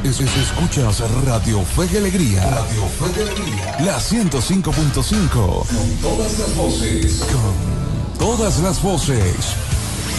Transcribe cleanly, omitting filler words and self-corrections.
Escuchas Radio Fe y Alegría. Radio Fe y Alegría. La 105.5. Con todas las voces. Con todas las voces.